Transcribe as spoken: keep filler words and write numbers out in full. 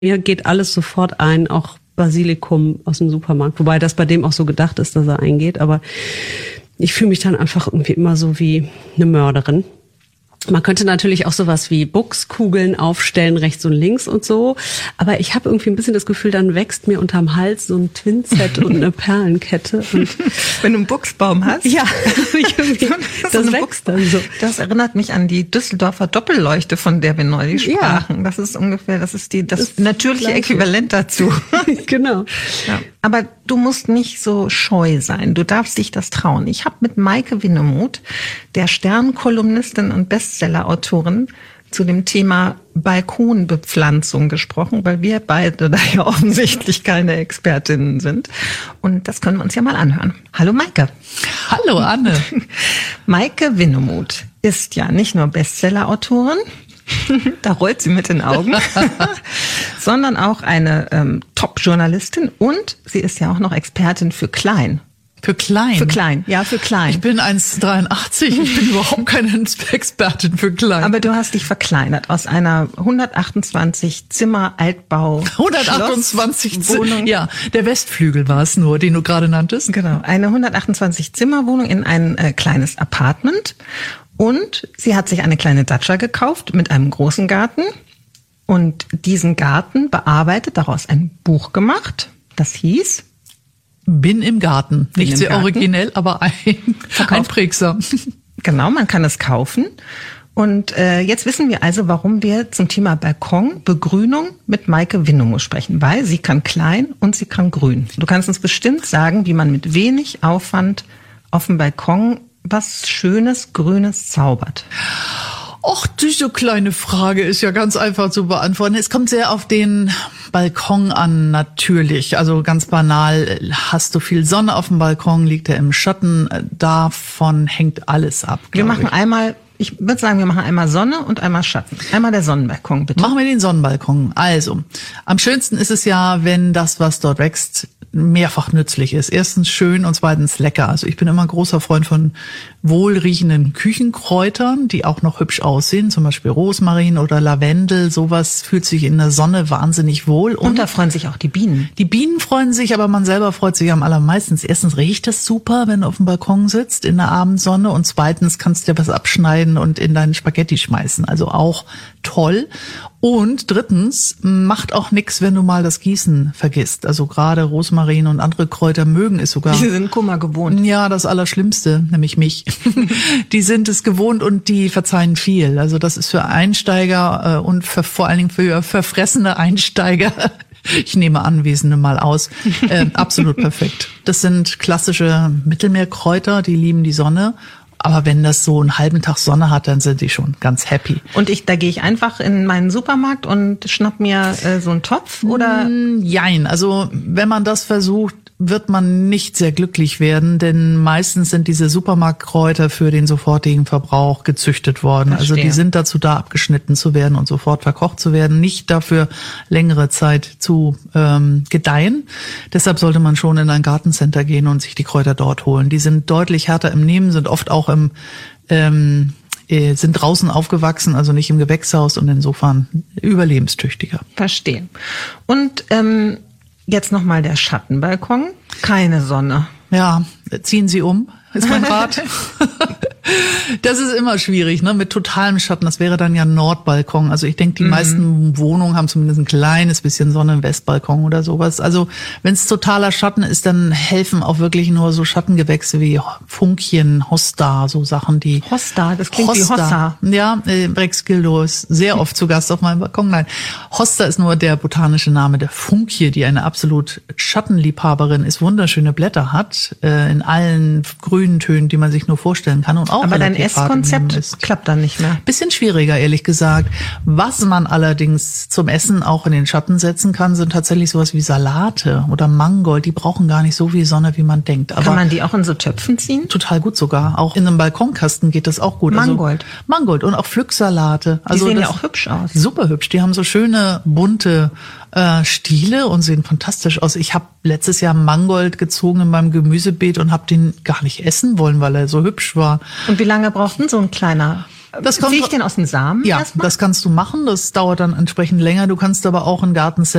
Mir geht alles sofort ein, auch Basilikum aus dem Supermarkt. Wobei das bei dem auch so gedacht ist, dass er eingeht. Aber ich fühle mich dann einfach irgendwie immer so wie eine Mörderin. Man könnte natürlich auch sowas wie Buchskugeln aufstellen, rechts und links und so. Aber ich habe irgendwie ein bisschen das Gefühl, dann wächst mir unterm Hals so ein Twinset und eine Perlenkette. Und wenn du einen Buchsbaum hast? Ja, ich irgendwie, das, das wächst dann so. Das erinnert mich an die Düsseldorfer Doppelleuchte, von der wir neulich sprachen. Ja. Das ist ungefähr, das ist die, das, das natürliche Gleiche. Äquivalent dazu. Genau. Ja. Aber du musst nicht so scheu sein. Du darfst dich das trauen. Ich habe mit Maike Winnemuth, der Stern-Kolumnistin und Bestseller-Autorin, zu dem Thema Balkonbepflanzung gesprochen, weil wir beide da ja offensichtlich keine Expertinnen sind. Und das können wir uns ja mal anhören. Hallo Maike. Hallo Anne. Maike Winnemuth ist ja nicht nur Bestseller-Autorin, da rollt sie mit den Augen, sondern auch eine ähm, Top-Journalistin und sie ist ja auch noch Expertin für Klein. Für Klein? Für Klein, ja, für Klein. Ich bin eins Komma dreiundachtzig, ich bin überhaupt keine Expertin für Klein. Aber du hast dich verkleinert aus einer hundertachtundzwanzig Zimmer Altbau hundertachtundzwanzig Wohnung. Ja, der Westflügel war es nur, den du gerade nanntest. Genau, eine hundertachtundzwanzig Zimmer Wohnung in ein äh, kleines Apartment. Und sie hat sich eine kleine Datscha gekauft mit einem großen Garten und diesen Garten bearbeitet, daraus ein Buch gemacht, das hieß Bin im Garten. Bin Nicht im sehr Garten. Originell, aber ein, einprägsam. Genau, man kann es kaufen. Und äh, jetzt wissen wir also, warum wir zum Thema Balkon, Begrünung mit Maike Winnemuth sprechen, weil sie kann klein und sie kann grün. Du kannst uns bestimmt sagen, wie man mit wenig Aufwand auf dem Balkon was Schönes, Grünes zaubert. Och, diese kleine Frage ist ja ganz einfach zu beantworten. Es kommt sehr auf den Balkon an, natürlich. Also ganz banal, hast du viel Sonne auf dem Balkon, liegt er im Schatten, davon hängt alles ab. Wir machen ich. einmal, ich würde sagen, wir machen einmal Sonne und einmal Schatten. Einmal der Sonnenbalkon, bitte. Machen wir den Sonnenbalkon. Also, am schönsten ist es ja, wenn das, was dort wächst, mehrfach nützlich ist. Erstens schön und zweitens lecker. Also ich bin immer ein großer Freund von wohlriechenden Küchenkräutern, die auch noch hübsch aussehen, zum Beispiel Rosmarin oder Lavendel. Sowas fühlt sich in der Sonne wahnsinnig wohl. Und, und da freuen sich auch die Bienen. Die Bienen freuen sich, aber man selber freut sich am allermeisten. Erstens riecht das super, wenn du auf dem Balkon sitzt in der Abendsonne, und zweitens kannst du dir was abschneiden und in deinen Spaghetti schmeißen. Also auch toll. Und drittens, macht auch nix, wenn du mal das Gießen vergisst. Also gerade Rosmarin und andere Kräuter mögen es sogar. Die sind Kummer gewohnt. Ja, das Allerschlimmste, nämlich mich. Die sind es gewohnt und die verzeihen viel. Also das ist für Einsteiger äh, und für, vor allen Dingen für verfressene Einsteiger, ich nehme Anwesende mal aus, äh, absolut perfekt. Das sind klassische Mittelmeerkräuter, die lieben die Sonne. Aber wenn das so einen halben Tag Sonne hat, dann sind die schon ganz happy. Und ich, da gehe ich einfach in meinen Supermarkt und schnapp mir äh, so einen Topf, oder? Jein. Also wenn man das versucht, wird man nicht sehr glücklich werden, denn meistens sind diese Supermarktkräuter für den sofortigen Verbrauch gezüchtet worden. Verstehe. Also die sind dazu da, abgeschnitten zu werden und sofort verkocht zu werden, nicht dafür längere Zeit zu ähm, gedeihen. Deshalb sollte man schon in ein Gartencenter gehen und sich die Kräuter dort holen. Die sind deutlich härter im Nehmen, sind oft auch im ähm, sind draußen aufgewachsen, also nicht im Gewächshaus, und insofern überlebenstüchtiger. Verstehe. Und ähm, jetzt nochmal der Schattenbalkon. Keine Sonne. Ja, ziehen Sie um, ist mein Rat. Das ist immer schwierig, ne? Mit totalem Schatten. Das wäre dann ja Nordbalkon. Also ich denke, die mhm. meisten Wohnungen haben zumindest ein kleines bisschen Sonne im Westbalkon oder sowas. Also wenn es totaler Schatten ist, dann helfen auch wirklich nur so Schattengewächse wie Funkchen, Hosta, so Sachen, die... Hosta, das klingt Hosta. Wie Hossa. Ja, äh, Rex Gildo ist sehr oft zu Gast auf meinem Balkon. Nein, Hosta ist nur der botanische Name der Funkie, die eine absolut Schattenliebhaberin ist, wunderschöne Blätter hat, äh, in allen grünen Tönen, die man sich nur vorstellen kann. Und auch aber dein Esskonzept klappt dann nicht mehr. Bisschen schwieriger, ehrlich gesagt. Was man allerdings zum Essen auch in den Schatten setzen kann, sind tatsächlich sowas wie Salate oder Mangold. Die brauchen gar nicht so viel Sonne, wie man denkt. Aber kann man die auch in so Töpfen ziehen? Total gut sogar. Auch in einem Balkonkasten geht das auch gut. Mangold. Also Mangold und auch Pflücksalate. Die also sehen ja auch hübsch aus. Super hübsch. Die haben so schöne, bunte äh, Stiele und sehen fantastisch aus. Ich habe letztes Jahr Mangold gezogen in meinem Gemüsebeet und habe den gar nicht essen wollen, weil er so hübsch war. Und wie lange braucht denn so ein kleiner Das kommt, Ziehe ich den aus dem Samen? Ja, erstmal? das kannst du machen. Das dauert dann entsprechend länger. Du kannst aber auch ein Gartencenter